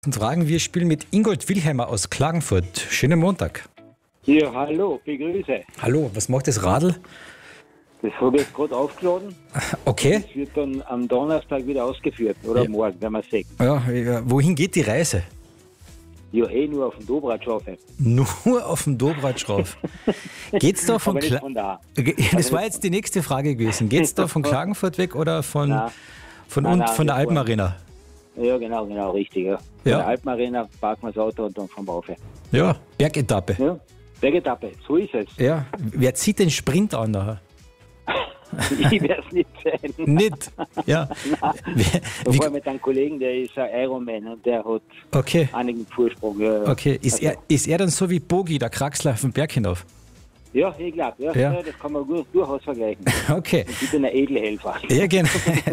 Fragen. Wir spielen mit Ingold Wilhelmer aus Klagenfurt. Schönen Montag. Ja, hallo, begrüße. Hallo, was macht das Radl? Das habe ich jetzt gerade aufgeladen. Okay. Das wird dann am Donnerstag wieder ausgeführt. Oder Ja. morgen, wenn man sieht. Ja, wohin geht die Reise? Ja, nur auf dem Dobratsch rauf. Nur auf dem Dobratsch rauf. Geht's da von Aber nicht von da. Das war jetzt die nächste Frage gewesen. Geht's da von Klagenfurt weg oder von Nein. von Nein, von der wir fahren- Alpenarena? Ja, genau, richtig. Ja. Von Ja. der Alpenarena parken wir das Auto und dann vom rauf. Ja, Bergetappe. Ja, Bergetappe, so ist es. Ja, wer zieht den Sprint an nachher? Ich werde es nicht sein. Nicht. Ja. Ich fahre mit einem Kollegen, der ist ein Ironman und der hat Okay. einigen Vorsprung. Ja, Okay, ist also, er dann so wie Bogi, der Kraxler auf den Berg hinauf? Ja, ich glaube, ja, Ja. ja, das kann man durchaus vergleichen. Okay. Ich bin ein Edelhelfer. Ja, genau.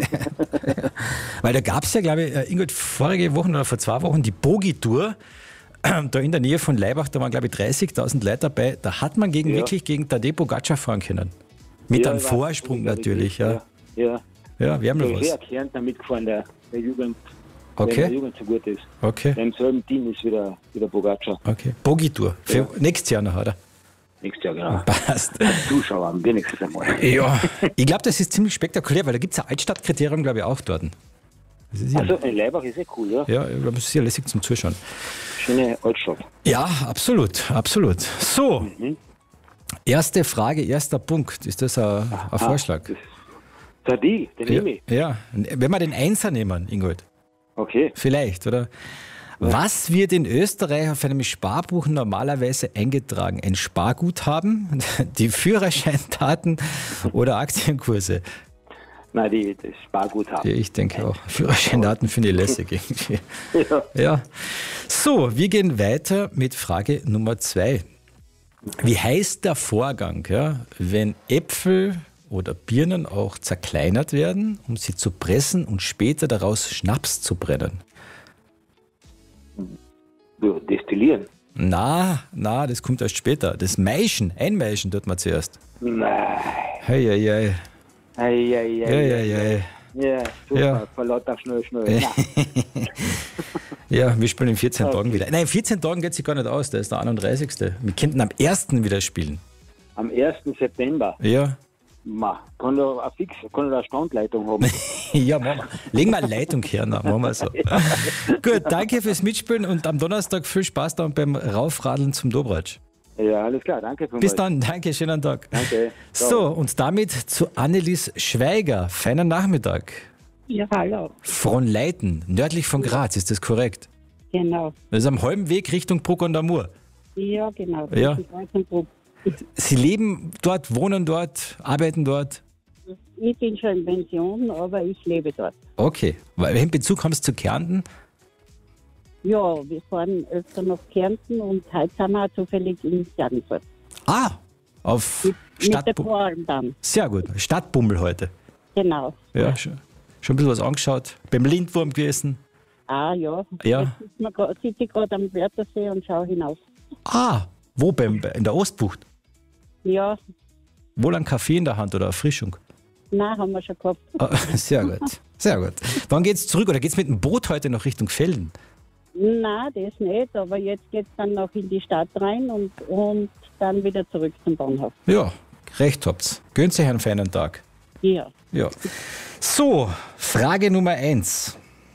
Weil da gab es ja, glaube ich, Ingold, vorige Woche oder vor 2 Wochen die Bogi-Tour. Da in der Nähe von Leibach, da waren, glaube ich, 30.000 Leute dabei. Da hat man Ja. wirklich gegen Tadej Pogacar fahren können. Mit Ja, einem ich weiß, Vorsprung glaub ich, natürlich. Ja, Ja. ja wir haben Da noch ist was. ein Kärntner mitgefahren, der Jugend, wenn Okay. der Jugend so gut ist. Okay, Im selben Team ist wieder Pogacar. okay. Bogi-Tour. Für Ja. nächstes Jahr noch, oder? Nächstes Jahr, genau. Passt. Zuschauer am wenigstens einmal. Ja, ich glaube, das ist ziemlich spektakulär, weil da gibt es ein Altstadtkriterium, glaube ich, auch dort. Das ist ja, Also in Leibach ist cool, ja. ja, ich glaube, das ist ja lässig zum Zuschauen. Schöne Altstadt. Ja, absolut, absolut. So, Mhm. erste Frage, erster Punkt. Ist das ein Vorschlag? Der Deal, den Ja, nehme ich. ja, wenn wir den Einser nehmen, Ingold, Okay. vielleicht, oder? Was wird in Österreich auf einem Sparbuch normalerweise eingetragen? Ein Sparguthaben, die Führerscheindaten oder Aktienkurse? Nein, das Sparguthaben. Ja, ich denke auch. Führerscheindaten finde ich lässig irgendwie. Ja. Ja. So, wir gehen weiter mit Frage Nummer 2. Wie heißt der Vorgang, ja, wenn Äpfel oder Birnen auch zerkleinert werden, um sie zu pressen und später daraus Schnaps zu brennen? Ja, destillieren. Na, das kommt erst später. Das Maischen, einmeischen tut man zuerst. Nein. Hei, hei, hei. Ei. Ja, super. Ja. Vor lauter schnell. Nein. Ja, wir spielen in 14 Okay. Tagen wieder. Nein, in 14 Tagen geht sich gar nicht aus, der ist der 31. Wir könnten am 1. wieder spielen. Am 1. September. Ja, Kann da eine Standleitung haben. ja, machen wir. Legen wir eine Leitung her, na, machen wir so. Gut, danke fürs Mitspielen und am Donnerstag viel Spaß dann beim Raufradeln zum Dobratsch. Ja, alles klar, danke. Bis dann, danke, schönen Tag. Danke. Ciao. So, und damit zu Annelies Schweiger. Feinen Nachmittag. Ja, hallo. Fronleiten, nördlich von Graz, ist das korrekt? Genau. Das ist am halben Weg Richtung Bruck an der Mur. Ja, genau. Ja. Das ist Kreuz und Bruck. Sie leben dort, wohnen dort, arbeiten dort? Ich bin schon in Pension, aber ich lebe dort. Okay. Welchen Bezug haben Sie zu Kärnten? Ja, wir fahren öfter nach Kärnten und heute sind wir auch zufällig in Klagenfurt. Ah, auf Mit der Stadtbummel. Vorarlbahn. Sehr gut, Stadtbummel heute. Genau. Ja, schon ein bisschen was angeschaut. Beim Lindwurm gewesen. Ah, ja. Ja. Jetzt sitze ich gerade am Wörthersee und schaue hinauf. Ah, wo? In der Ostbucht? Ja, Wohl ein Kaffee in der Hand oder Erfrischung? nein, haben wir schon gehabt. Ah, sehr gut, sehr gut. Wann geht's zurück oder geht's mit dem Boot heute noch Richtung Felden? Nein, das nicht, aber jetzt geht es dann noch in die Stadt rein und dann wieder zurück zum Bahnhof. Ja, recht habt's. Gönnt sich einen feinen Tag. Ja. Ja. So, Frage Nummer 1.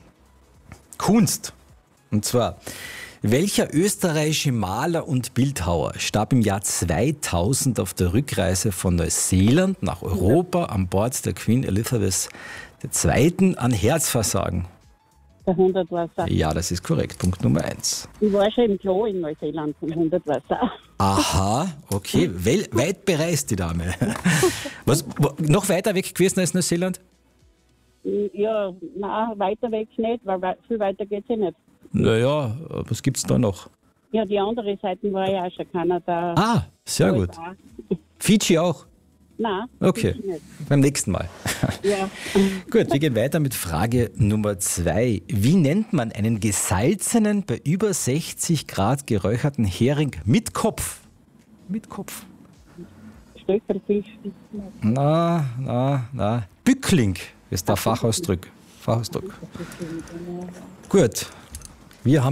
Kunst. Und zwar, welcher österreichische Maler und Bildhauer starb im Jahr 2000 auf der Rückreise von Neuseeland nach Europa an Bord der Queen Elizabeth II. An Herzversagen? Der 100 Wasser. Ja, das ist korrekt. Punkt Nummer 1. Ich war schon im Klo in Neuseeland von 100 Wasser. Aha, okay. Weit bereist die Dame. Noch weiter weg gewesen als Neuseeland? Ja, nein, weiter weg nicht, weil viel weiter geht es nicht. Naja, was gibt's da noch? Ja, die andere Seite war ja auch schon Kanada. Ah, sehr gut. USA. Fiji auch? Nein, Okay, sicher nicht. beim nächsten Mal. Ja, Gut, wir gehen weiter mit Frage Nummer 2. Wie nennt man einen gesalzenen, bei über 60 Grad geräucherten Hering mit Kopf? Mit Kopf. Stöckelfisch. Na. Bückling ist der Fachausdruck. Gut, wir haben